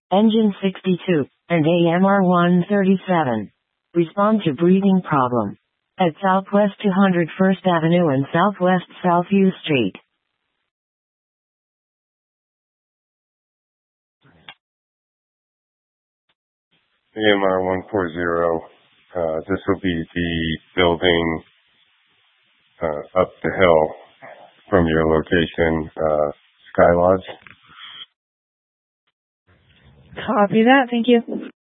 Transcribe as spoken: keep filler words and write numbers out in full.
Engine sixty-two, and A M R one thirty-seven. Respond to breathing problem. At Southwest two hundred First Avenue and Southwest Southview Street. A M R one forty, uh, this will be the building uh, up the hill from your location, uh, Sky Lodge. Copy that, thank you.